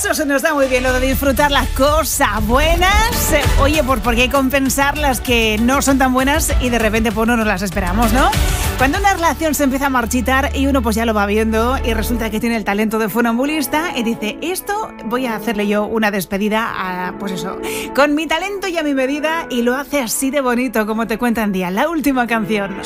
Eso se nos da muy bien, lo de disfrutar las cosas buenas. Oye, ¿por qué compensar las que no son tan buenas y de repente pues no nos las esperamos, ¿no? Cuando una relación se empieza a marchitar y uno pues ya lo va viendo y resulta que tiene el talento de funambulista y dice, esto voy a hacerle yo una despedida pues eso, con mi talento y a mi medida, y lo hace así de bonito como te cuenta en día la última canción.